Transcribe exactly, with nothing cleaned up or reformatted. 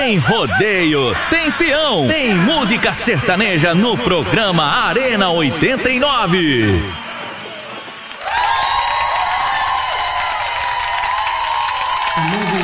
Tem rodeio, tem peão, tem música sertaneja no programa Arena oitenta e nove.